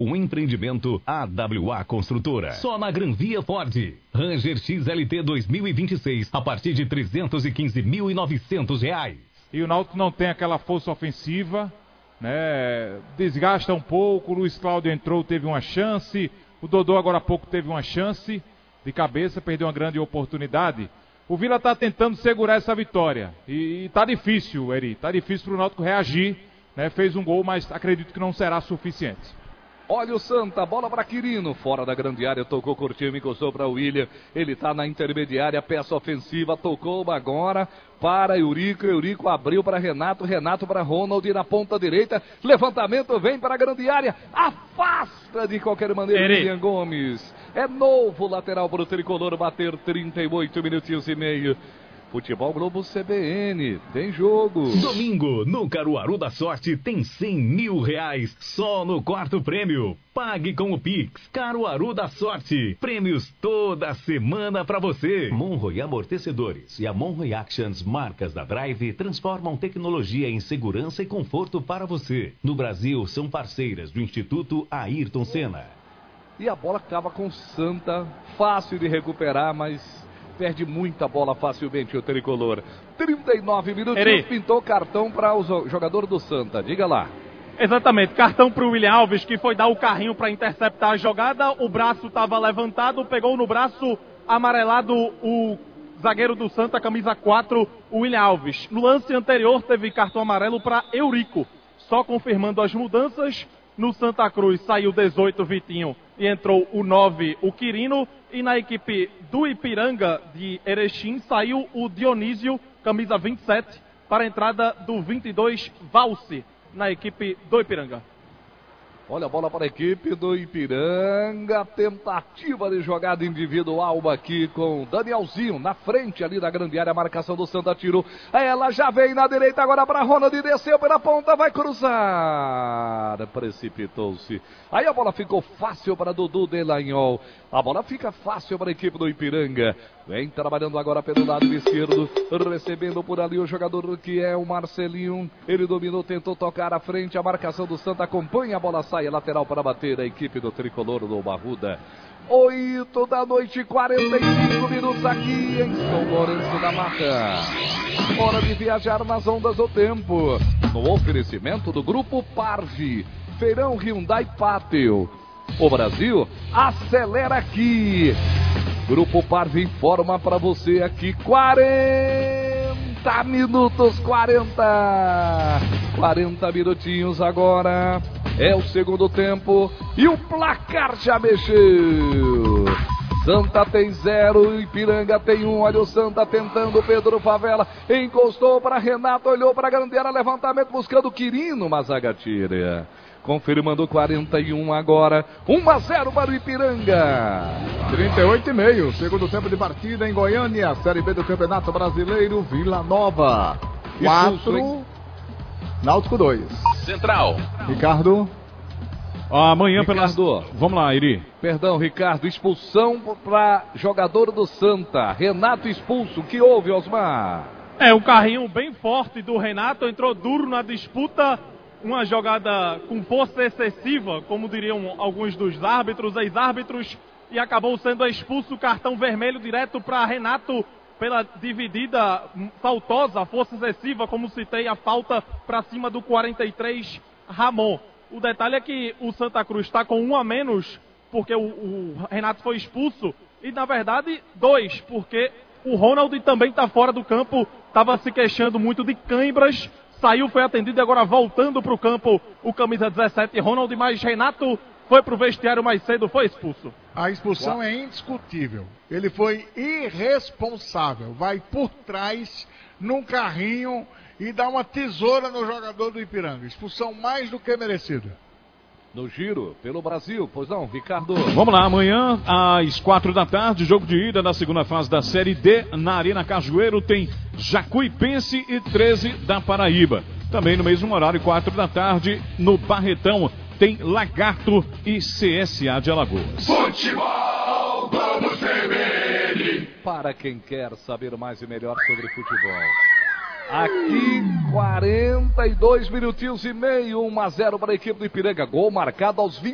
Um empreendimento AWA Construtora. Só na Gran Via Ford. Ranger XLT 2026 a partir de R$ 315.900. E o Náutico não tem aquela força ofensiva, né? Desgasta um pouco. O Luiz Cláudio entrou, teve uma chance. O Dodô agora há pouco teve uma chance de cabeça, perdeu uma grande oportunidade. O Vila está tentando segurar essa vitória. E está difícil, Eri. Está difícil para o Náutico reagir, né? Fez um gol, mas acredito que não será suficiente. Olha o Santa, bola para Quirino, fora da grande área, tocou curtinho, encostou para o William, ele está na intermediária, peça ofensiva, tocou agora para Eurico abriu para Renato para Ronald na ponta direita, levantamento, vem para a grande área, afasta de qualquer maneira William Gomes, é novo lateral para o Tricolor bater 38 minutinhos e meio. Futebol Globo CBN, tem jogo. Domingo, no Caruaru da Sorte, tem R$100 mil só no quarto prêmio. Pague com o Pix. Caruaru da Sorte. Prêmios toda semana pra você. Monroe Amortecedores e a Monroe Actions, marcas da Drive, transformam tecnologia em segurança e conforto para você. No Brasil, são parceiras do Instituto Ayrton Senna. E a bola que estava com o Santa, fácil de recuperar, mas perde muita bola facilmente o Tricolor. 39 minutos, pintou cartão para o jogador do Santa. Diga lá. Exatamente, cartão para o William Alves, que foi dar o carrinho para interceptar a jogada. O braço estava levantado, pegou no braço amarelado o zagueiro do Santa, camisa 4, o William Alves. No lance anterior teve cartão amarelo para Eurico. Só confirmando as mudanças, no Santa Cruz saiu 18, Vitinho, e entrou o 9, o Quirino. E na equipe do Ipiranga de Erechim saiu o Dionísio, camisa 27, para a entrada do 22, Valse, na equipe do Ipiranga. Olha a bola para a equipe do Ipiranga, tentativa de jogada individual aqui com Danielzinho na frente ali da grande área, a marcação do Santa tirou. Ela já vem na direita agora para Ronald, desceu pela ponta, vai cruzar, precipitou-se. Aí a bola ficou fácil para Dudu Delanhol, a bola fica fácil para a equipe do Ipiranga. Vem trabalhando agora pelo lado esquerdo, recebendo por ali o jogador que é o Marcelinho. Ele dominou, tentou tocar à frente, a marcação do Santa acompanha, a bola sai lateral para bater a equipe do Tricolor do Barruda. 8 da noite, 45 minutos aqui em São Lourenço da Mata. Hora de viajar nas ondas do tempo. No oferecimento do Grupo Parvi, Feirão Hyundai Pátio. O Brasil acelera aqui. Grupo Parvi informa para você aqui 40 minutos, 40 minutinhos agora. É o segundo tempo e o placar já mexeu. Santa tem 0, Ipiranga tem 1. Olha o Santa tentando, Pedro Favela encostou para Renato, olhou para a grande área, levantamento buscando Quirino, mas a zaga tira. Confirmando 41 agora, 1-0 para o Ipiranga. 38,5, segundo tempo de partida em Goiânia, Série B do Campeonato Brasileiro, Vila Nova. 4, Náutico 2. Central. Ricardo. Amanhã Ricardo. Vamos lá, Iri. Perdão, Ricardo, expulsão para jogador do Santa. Renato expulso, o que houve, Osmar? Um carrinho bem forte do Renato, entrou duro na disputa. Uma jogada com força excessiva, como diriam alguns dos árbitros, ex-árbitros, e acabou sendo expulso, cartão vermelho direto para Renato pela dividida faltosa, força excessiva, como citei, a falta para cima do 43, Ramon. O detalhe é que o Santa Cruz está com 1 a menos, porque o Renato foi expulso, e na verdade 2, porque o Ronald também está fora do campo, estava se queixando muito de cãibras. Saiu, foi atendido e agora voltando para o campo o camisa 17, Ronald, mas Renato foi para o vestiário mais cedo, foi expulso. A expulsão é indiscutível. Ele foi irresponsável. Vai por trás num carrinho e dá uma tesoura no jogador do Ipiranga. Expulsão mais do que merecida. No giro pelo Brasil, pois não, Ricardo? Vamos lá, amanhã às 4 da tarde, jogo de ida da segunda fase da Série D, na Arena Cajueiro, tem Jacuipense e 13 da Paraíba. Também no mesmo horário, 4 da tarde, no Barretão, tem Lagarto e CSA de Alagoas. Futebol Globo CBN. Para quem quer saber mais e melhor sobre futebol. Aqui, 42 minutinhos e meio, 1-0 para a equipe do Ipiranga. Gol marcado aos 20.